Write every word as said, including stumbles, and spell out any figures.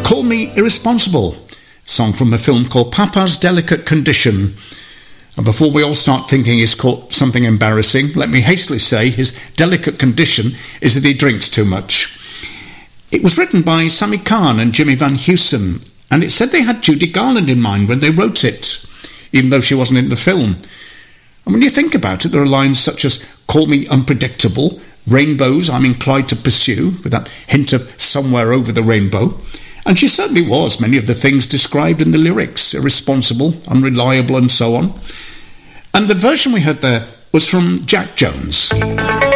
Call Me Irresponsible, song from a film called Papa's Delicate Condition. And before we all start thinking he's caught something embarrassing, let me hastily say his delicate condition is that he drinks too much. It was written by Sammy Cahn and Jimmy Van Heusen, and it said they had Judy Garland in mind when they wrote it, even though she wasn't in the film. And when you think about it, there are lines such as "Call me unpredictable," "Rainbows I'm inclined to pursue," with that hint of somewhere over the rainbow. And she certainly was many of the things described in the lyrics: irresponsible, unreliable, and so on. And the version we heard there was from Jack Jones.